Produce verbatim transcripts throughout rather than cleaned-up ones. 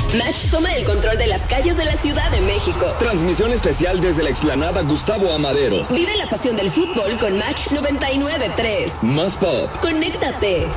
Match toma el control de las calles de la Ciudad de México. Transmisión especial desde la explanada Gustavo Amadero. Vive la pasión del fútbol con Match noventa y nueve punto tres. Más pop. Conéctate.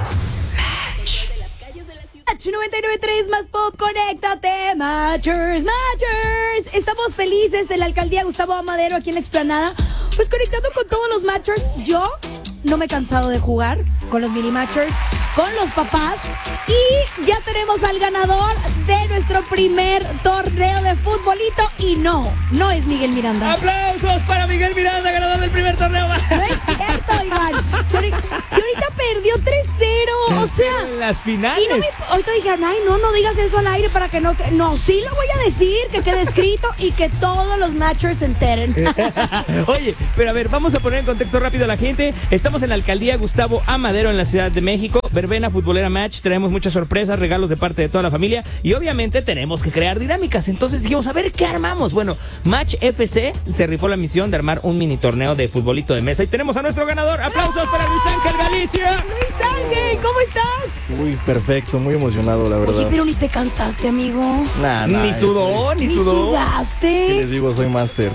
Match noventa y nueve punto tres, más pop, conéctate, Matchers, Matchers. Estamos felices en la alcaldía Gustavo Amadero, aquí en la explanada, pues conectando con todos los Matchers. Yo no me he cansado de jugar con los mini Matchers, con los papás, y ya tenemos al ganador de nuestro primer torneo de futbolito, y no, no es Miguel Miranda. ¡Aplausos para Miguel Miranda, ganador del primer torneo! No es cierto, Iván. Si ahorita, si ahorita perdió tres cero, o sea... En las finales. Y no me, ahorita dijeron, ay, no, no digas eso al aire para que no... No, sí lo voy a decir, que quede escrito y que todos los Matchers se enteren. Oye, pero a ver, vamos a poner en contexto rápido a la gente. Estamos en la alcaldía Gustavo Amadero, en la Ciudad de México. Verbena futbolera Match. Traemos muchas sorpresas, regalos de parte de toda la familia. Y obviamente tenemos que crear dinámicas. Entonces dijimos, a ver, ¿qué armamos? Bueno, Match F C se rifó la misión de armar un mini torneo de futbolito de mesa. Y tenemos a nuestro ganador. ¡Aplausos para Luis Ángel Galicia! Luis Ángel, ¿cómo estás? Muy perfecto, muy emocionado, la verdad. Oye, pero ni te cansaste, amigo. Nah, nah, Ni sudó, ni Ni sudó. sudaste. ¿Qué les digo? Soy máster.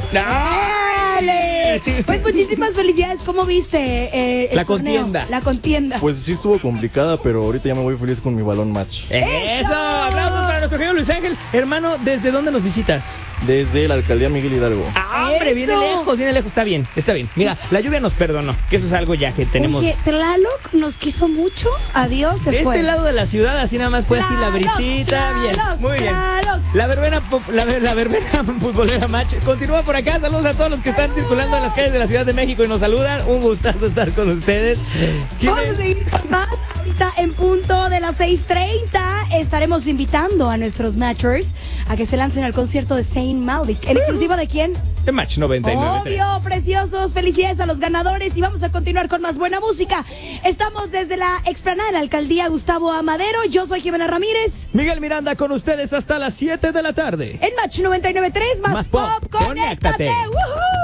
¡Dale! Pues muchísimas felicidades. ¿Cómo viste eh, el La torneo? contienda. La contienda. Pues sí estuvo complicada, pero ahorita ya me voy feliz con mi balón match. ¡Eso! ¡Aplausos para nuestro querido Luis Ángel! Hermano, ¿desde dónde nos visitas? Desde la alcaldía Miguel Hidalgo. ¡Ah, hombre! ¡Eso! Viene lejos, viene lejos. Está bien, está bien. Mira, la lluvia nos perdonó, que eso es algo ya que tenemos. Oye, Tlaloc nos quiso mucho. Adiós, se De fue. este lado de la ciudad, así nada más fue así la Tlaloc, brisita. Bien, Tlaloc, muy bien. Tlaloc. La verbena, pop- la, la verbena futbolera Match continúa por acá. Saludos a todos los que están circulando en las calles de la Ciudad de México y nos saludan. Un gustazo estar con ustedes. ¿Quién Vamos es? a seguir con más. Ahorita en punto de las seis treinta estaremos invitando a nuestros Matchers a que se lancen al concierto de Saint Malik. ¿En exclusiva de quién? De Match noventa y nueve. Obvio, preciosos. Felicidades a los ganadores y vamos a continuar con más buena música. Estamos desde la explanada de la alcaldía Gustavo Amadero. Yo soy Jimena Ramírez. Miguel Miranda con ustedes hasta las siete de la tarde. En Match noventa y nueve punto tres, más, Más pop, pop, conéctate. conéctate. ¡Woohoo!